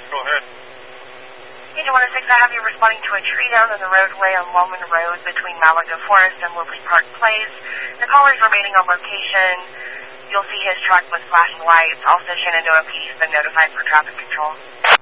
go ahead. Agent 106, I have you responding to a tree down on the roadway on Lowman Road between Malaga Forest and Woodley Park Place. The caller is remaining on location. You'll see his truck with flashing lights. Also, Shenandoah PD has been notified for traffic control.